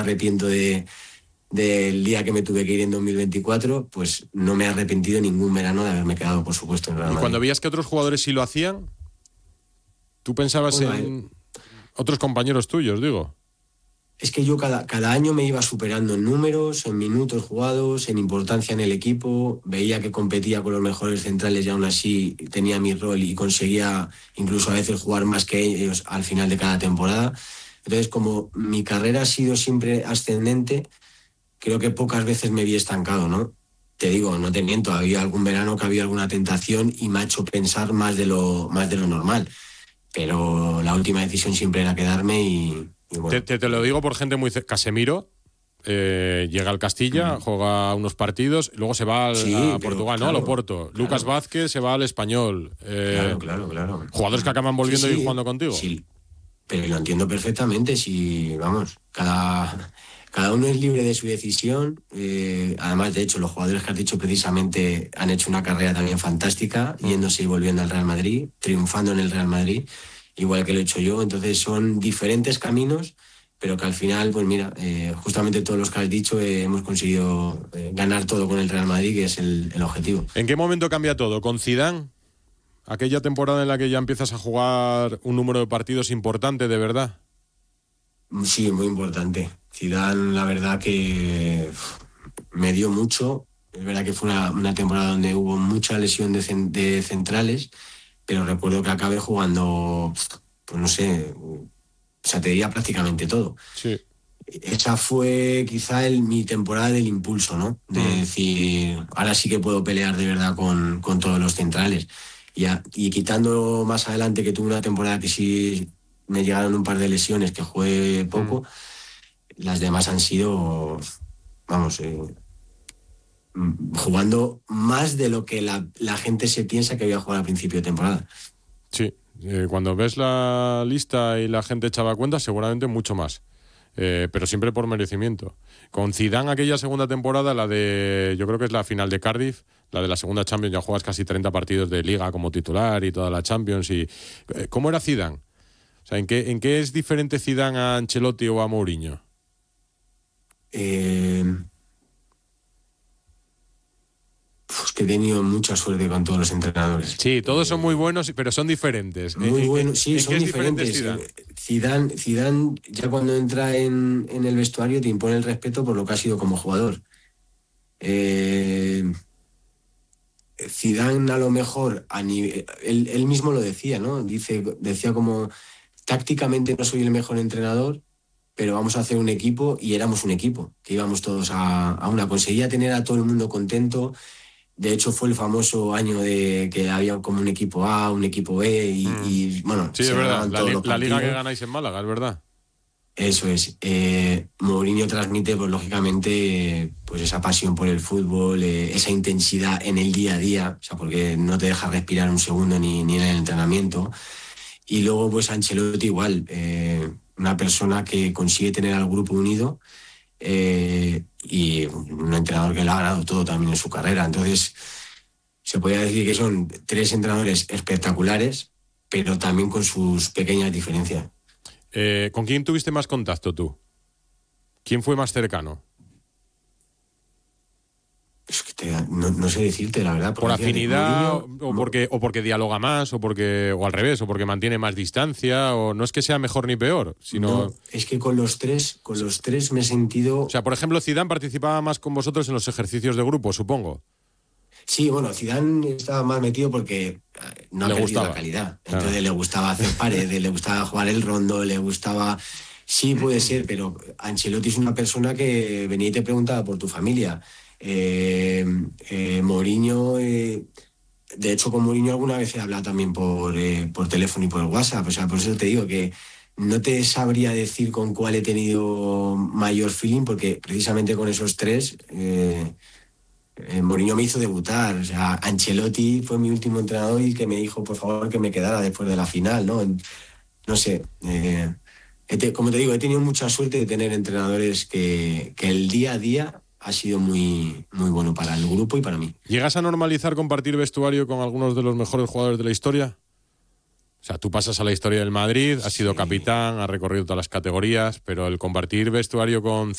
arrepiento del día que me tuve que ir en 2024, pues no me he arrepentido ningún verano de haberme quedado, por supuesto, en Real Madrid. Y cuando veías que otros jugadores sí lo hacían, ¿tú pensabas en otros compañeros tuyos, digo? Es que yo cada año me iba superando en números, en minutos jugados, en importancia en el equipo. Veía que competía con los mejores centrales y aún así tenía mi rol y conseguía incluso a veces jugar más que ellos al final de cada temporada. Entonces, como mi carrera ha sido siempre ascendente, creo que pocas veces me vi estancado, ¿no? Te digo, no te miento, había algún verano que había alguna tentación y me ha hecho pensar más de lo normal. Pero la última decisión siempre era quedarme y bueno. Te lo digo por gente muy... Casemiro llega al Castilla, juega unos partidos, luego se va a Portugal, claro, ¿no? Al Oporto. Claro. Lucas Vázquez se va al Español. Claro. Jugadores que acaban volviendo y jugando contigo. Sí, pero lo entiendo perfectamente. Si, vamos, cada uno es libre de su decisión. Además, de hecho, los jugadores que has dicho precisamente han hecho una carrera también fantástica, yéndose y volviendo al Real Madrid, triunfando en el Real Madrid, igual que lo he hecho yo. Entonces son diferentes caminos, pero que al final, pues mira, justamente todos los que has dicho hemos conseguido ganar todo con el Real Madrid, que es el objetivo. ¿En qué momento cambia todo? ¿Con Zidane? Aquella temporada en la que ya empiezas a jugar un número de partidos importante, de verdad. Sí, muy importante. Zidane, la verdad que me dio mucho. Es verdad que fue una temporada donde hubo mucha lesión de centrales, pero recuerdo que acabé jugando, pues no sé, o sea, te diría prácticamente todo. Sí. Esa fue quizá mi temporada del impulso, ¿no? De decir, ahora sí que puedo pelear de verdad con todos los centrales. Y quitando más adelante, que tuve una temporada que sí me llegaron un par de lesiones, que jugué poco, las demás han sido, vamos, jugando más de lo que la gente se piensa que voy a jugar al principio de temporada. Sí, cuando ves la lista y la gente echaba cuenta, seguramente mucho más. Pero siempre por merecimiento. Con Zidane aquella segunda temporada, yo creo que es la final de Cardiff, la de la segunda Champions, ya juegas casi 30 partidos de Liga como titular y toda la Champions. ¿Cómo era Zidane? O sea, ¿en qué es diferente Zidane a Ancelotti o a Mourinho? Pues que he tenido mucha suerte con todos los entrenadores. Sí, todos son muy buenos, pero son diferentes. Muy buenos, sí, son diferentes. Zidane, ya cuando entra en el vestuario, te impone el respeto por lo que ha sido como jugador. Zidane, a lo mejor, él mismo lo decía, ¿no? Decía como, tácticamente no soy el mejor entrenador, pero vamos a hacer un equipo, y éramos un equipo, que íbamos todos a una. Conseguía tener a todo el mundo contento. De hecho, fue el famoso año de que había como un equipo A, un equipo B y bueno, sí, se es verdad. la liga que ganáis en Málaga, es verdad. Eso es. Mourinho transmite, pues lógicamente, pues esa pasión por el fútbol, esa intensidad en el día a día, o sea, porque no te deja respirar un segundo ni en el entrenamiento. Y luego, pues Ancelotti igual, una persona que consigue tener al grupo unido. Y un entrenador que le ha ganado todo también en su carrera. Entonces, se podría decir que son 3 entrenadores espectaculares, pero también con sus pequeñas diferencias. ¿Con quién tuviste más contacto tú? ¿Quién fue más cercano? Es que no sé decirte, la verdad. ¿Por afinidad o porque dialoga más o al revés, o porque mantiene más distancia? O no es que sea mejor ni peor, sino... No, es que con los tres me he sentido... O sea, por ejemplo, Zidane participaba más con vosotros en los ejercicios de grupo, supongo. Sí, bueno, Zidane estaba más metido porque no ha perdido la calidad. Entonces claro, le gustaba hacer paredes, le gustaba jugar el rondo, le gustaba... Sí, puede ser, pero Ancelotti es una persona que venía y te preguntaba por tu familia. Mourinho, de hecho con Mourinho alguna vez he hablado también por teléfono y por WhatsApp, o sea, por eso te digo que no te sabría decir con cuál he tenido mayor feeling, porque precisamente con esos 3 Mourinho me hizo debutar, o sea, Ancelotti fue mi último entrenador y que me dijo por favor que me quedara después de la final, ¿no? No sé, como te digo, he tenido mucha suerte de tener entrenadores que el día a día ha sido muy, muy bueno para el grupo y para mí. ¿Llegas a normalizar compartir vestuario con algunos de los mejores jugadores de la historia? O sea, tú pasas a la historia del Madrid, has sido capitán, has recorrido todas las categorías, pero el compartir vestuario con